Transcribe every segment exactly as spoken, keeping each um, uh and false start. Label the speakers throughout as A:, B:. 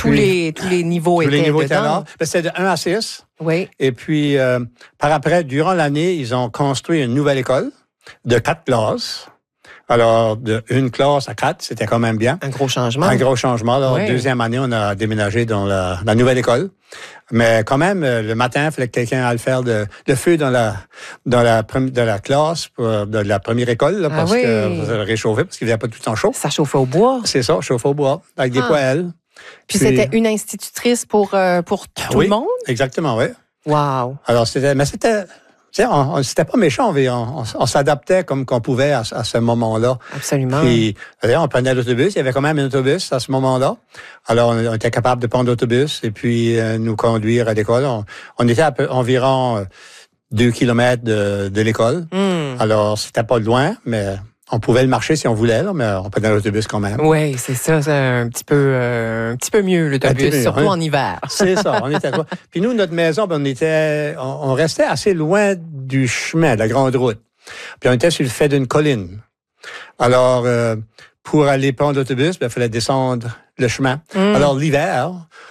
A: tous, les, tous les niveaux
B: tous
A: étaient
B: les niveaux
A: dedans.
B: étaient là. Ben, c'était de un à six.
A: Oui.
B: Et puis, euh, par après, durant l'année, ils ont construit une nouvelle école de quatre classes. Alors, de une classe à quatre, c'était quand même bien.
A: Un gros changement.
B: Un gros changement. Alors,
A: oui.
B: Deuxième année, on a déménagé dans la, la nouvelle école. Mais quand même, le matin, il fallait que quelqu'un aille faire de, le feu dans la dans la de la classe pour, de la première école là, parce
A: ah oui.
B: que ça réchauffait parce qu'il n'y avait pas tout le temps chaud.
A: Ça chauffait au bois.
B: C'est ça, chauffe au bois avec des
A: ah.
B: poêles.
A: Puis, Puis c'était une institutrice pour euh, pour tout
B: oui,
A: le monde.
B: Exactement, oui.
A: Wow.
B: Alors c'était, mais c'était. On, on, c'était pas méchant, on, on, on s'adaptait comme qu'on pouvait à, à ce moment-là.
A: Absolument.
B: Puis, on prenait l'autobus, il y avait quand même un autobus à ce moment-là. Alors, on, on était capable de prendre l'autobus et puis euh, nous conduire à l'école. On, on était à peu, environ euh, deux kilomètres de, de l'école. Mm. Alors, c'était pas loin, mais on pouvait le marcher si on voulait, là, mais on prenait l'autobus quand même.
A: Oui, c'est ça, c'est un petit peu, euh, un petit peu mieux l'autobus, surtout hein? En hiver.
B: C'est ça, on était quoi. Puis nous, notre maison, ben, on était, on, on restait assez loin du chemin, de la grande route. Puis on était sur le fait d'une colline. Alors, euh, pour aller prendre l'autobus, ben, il fallait descendre le chemin. Mm. Alors, l'hiver,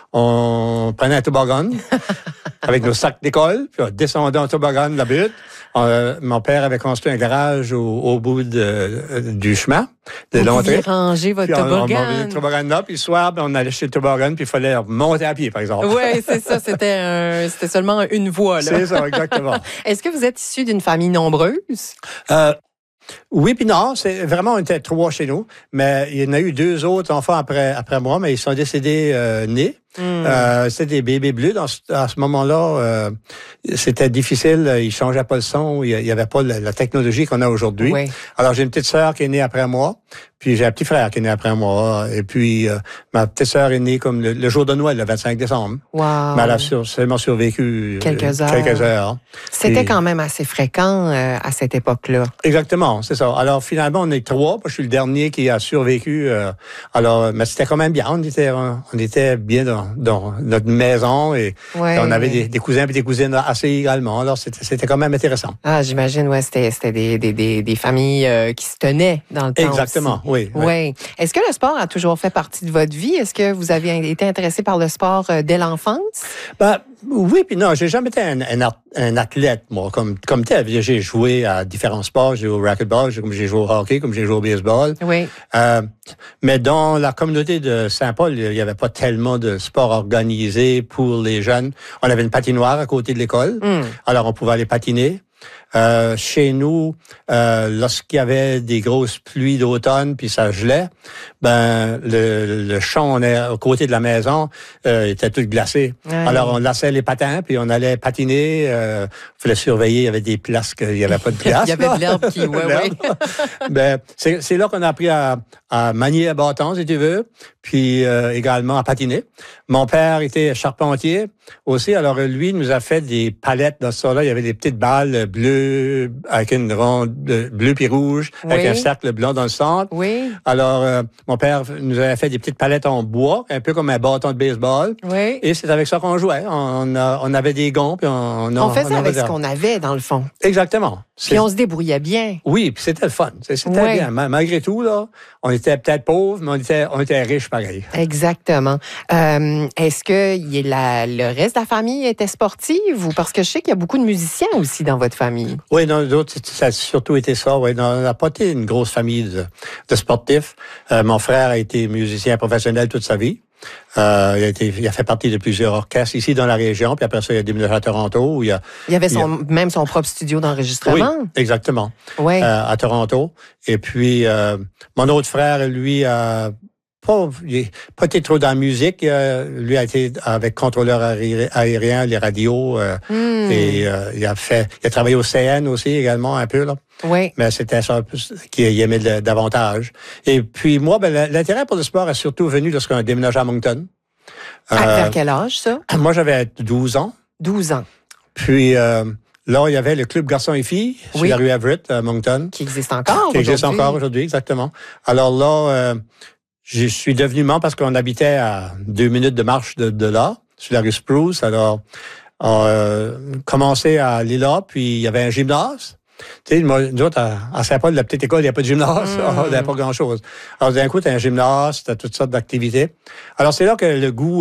B: on prenait un toboggan avec nos sacs d'école, puis on descendait en toboggan la butte. Euh, mon père avait construit un garage au, au bout de, euh, du chemin, de
A: Vous
B: l'entrée.
A: Vous ranger votre
B: puis on,
A: toboggan.
B: On, on le toboggan là, puis le soir, on allait chez le toboggan, puis il fallait monter à pied, par exemple.
A: Oui, c'est ça. C'était, un, c'était seulement une voie. Là.
B: C'est ça, exactement.
A: Est-ce que vous êtes issu d'une famille nombreuse?
B: Euh, oui, puis non, c'est vraiment on était trois chez nous, mais il y en a eu deux autres enfants après après moi, mais ils sont décédés euh, nés. Mm. Euh, c'était des bébés bleus dans ce, à ce moment-là. Euh, c'était difficile, ils changeaient pas le son, il y avait pas la, la technologie qu'on a aujourd'hui.
A: Oui.
B: Alors j'ai une petite sœur qui est née après moi, puis j'ai un petit frère qui est né après moi, et puis euh, ma petite sœur est née comme le, le jour de Noël, le vingt-cinq décembre.
A: Wow.
B: Mais elle a sur, seulement survécu
A: quelques heures.
B: Quelques heures.
A: C'était
B: et,
A: quand même assez fréquent euh, à cette époque-là.
B: Exactement, c'est ça. Alors finalement on est trois, je suis le dernier qui a survécu. Euh, alors, mais c'était quand même bien. On était, on, on était bien dans, dans notre maison et,
A: ouais.
B: et on avait des, des cousins et des cousines assez également. Alors c'était, c'était quand même intéressant.
A: Ah, j'imagine, ouais, c'était, c'était des, des, des, des familles euh, qui se tenaient dans le temps.
B: Exactement,
A: aussi.
B: oui.
A: Oui. Ouais. Est-ce que le sport a toujours fait partie de votre vie? Est-ce que vous avez été intéressé par le sport euh, dès l'enfance?
B: Ben, oui, puis non, j'ai jamais été un, un, un athlète, moi, comme, comme tel. J'ai joué à différents sports. J'ai joué au racquetball, j'ai, comme j'ai joué au hockey, comme j'ai joué au baseball.
A: Oui.
B: Euh, mais dans la communauté de Saint-Paul, il n'y avait pas tellement de sport organisé pour les jeunes. On avait une patinoire à côté de l'école. Mm. Alors, on pouvait aller patiner. Euh, chez nous, euh, lorsqu'il y avait des grosses pluies d'automne puis ça gelait, ben le, le champ on est, à côté de la maison euh, était tout glacé. Ouais. Alors on laissait les patins puis on allait patiner. Euh, fallait surveiller, il y avait des places qu'il n'y avait pas de glace.
A: Il y avait
B: là.
A: de l'herbe qui, ouais, ouais.
B: Ben c'est, c'est là qu'on a appris à, à manier un bâton si tu veux, puis euh, également à patiner. Mon père était charpentier aussi, alors lui nous a fait des palettes dans ça là. Il y avait des petites balles bleues avec une ronde bleu puis rouge, oui. Avec un cercle blanc dans le centre.
A: Oui.
B: Alors, euh, mon père nous avait fait des petites palettes en bois, un peu comme un bâton de baseball.
A: Oui.
B: Et c'est avec ça qu'on jouait. On, a, on avait des gonds, puis on... On,
A: on faisait
B: on
A: avec ce qu'on avait, dans le fond.
B: Exactement.
A: Puis
B: c'est...
A: on se débrouillait bien.
B: Oui, puis c'était le fun. C'était
A: oui.
B: bien. Malgré tout, là, on était peut-être pauvres, mais on était, on était riches pareil.
A: Exactement. Euh, est-ce que y a la, le reste de la famille était sportive? Ou parce que je sais qu'il y a beaucoup de musiciens aussi dans votre famille.
B: Oui, non, d'autres, ça a surtout été ça. Oui, on n'a pas été une grosse famille de, de sportifs. Euh, mon frère a été musicien professionnel toute sa vie. Euh, il, a été, il a fait partie de plusieurs orchestres ici dans la région, puis après ça, il a déménagé à Toronto. Où il, a,
A: il avait son, il a... même son propre studio d'enregistrement.
B: Oui, exactement.
A: Oui.
B: Euh, à Toronto. Et puis, euh, mon autre frère, lui, a pas, il n'a pas été trop dans la musique. Euh, lui a été avec contrôleur aérien, les radios. Euh, mm. Et euh, il a fait, il a travaillé au C N aussi également un peu là.
A: Oui.
B: Mais c'était ça qu'il aimait davantage. Et puis moi, ben, l'intérêt pour le sport est surtout venu lorsqu'on a déménagé à Moncton.
A: À euh, vers quel âge, ça?
B: Moi, j'avais douze ans.
A: douze ans.
B: Puis euh, là, il y avait le club garçons et filles oui. sur la rue Everett, à Moncton.
A: Qui existe encore
B: Qui existe encore aujourd'hui, exactement. Alors là, euh, je suis devenu membre parce qu'on habitait à deux minutes de marche de, de là, sur la rue Spruce. Alors, on a euh, commencé à aller là, puis il y avait un gymnase. Tu sais, nous autres, à, à Saint-Paul, la petite école, il n'y a pas de gymnase. Mm. Il n'y a pas grand-chose. Alors, d'un coup, tu as un gymnase, tu as toutes sortes d'activités. Alors, c'est là que le goût